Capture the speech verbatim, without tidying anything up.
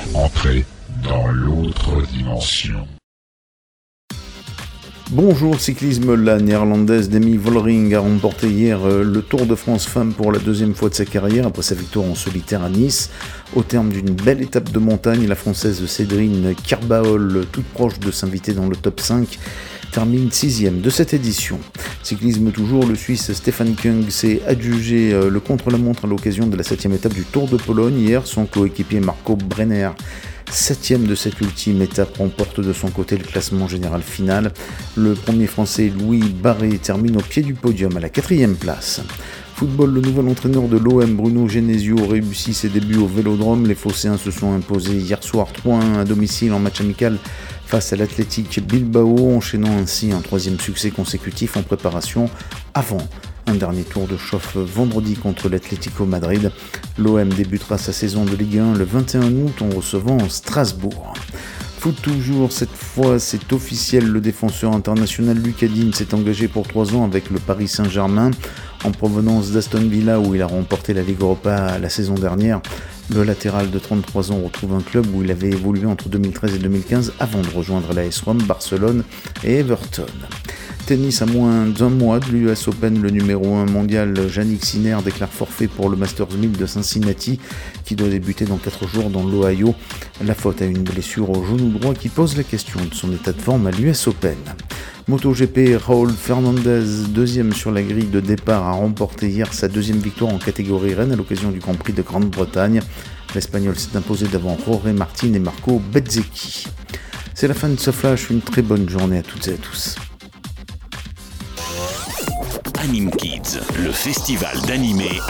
Entrez dans l'autre dimension. Bonjour cyclisme, la néerlandaise Demi Vollering a remporté hier le Tour de France Femmes pour la deuxième fois de sa carrière après sa victoire en solitaire à Nice. Au terme d'une belle étape de montagne, la française Cédrine Kerbaol, toute proche de s'inviter dans le top cinq, termine sixième de cette édition. Cyclisme toujours, le Suisse Stefan Kung s'est adjugé le contre-la-montre à l'occasion de la septième étape du Tour de Pologne. Hier, son coéquipier Marco Brenner, septième de cette ultime étape, remporte de son côté le classement général final. Le premier français Louis Barré termine au pied du podium à la quatrième place. Football, le nouvel entraîneur de l'O M, Bruno Genesio, réussit ses débuts au Vélodrome. Les Phocéens se sont imposés hier soir trois un à domicile en match amical face à l'Athletic Bilbao, enchaînant ainsi un troisième succès consécutif en préparation avant un dernier tour de chauffe vendredi contre l'Atlético Madrid. L'O M débutera sa saison de Ligue un le vingt et un août en recevant Strasbourg. Foot toujours, cette fois c'est officiel, le défenseur international Lucas Digne s'est engagé pour trois ans avec le Paris Saint-Germain. En provenance d'Aston Villa où il a remporté la Ligue Europa la saison dernière, le latéral de trente-trois ans retrouve un club où il avait évolué entre deux mille treize et deux mille quinze avant de rejoindre l'A S Rome, Barcelone et Everton. Tennis, à moins d'un mois de l'U S Open, le numéro un mondial Jannik Sinner déclare forfait pour le Masters mille de Cincinnati qui doit débuter dans quatre jours dans l'Ohio. La faute à une blessure au genou droit qui pose la question de son état de forme à l'U S Open. MotoGP, Raúl Fernandez, deuxième sur la grille de départ, a remporté hier sa deuxième victoire en catégorie reine à l'occasion du Grand Prix de Grande-Bretagne. L'Espagnol s'est imposé devant Jorge Martin et Marco Bezzecchi. C'est la fin de ce flash, une très bonne journée à toutes et à tous. Anime Kids, le festival d'animé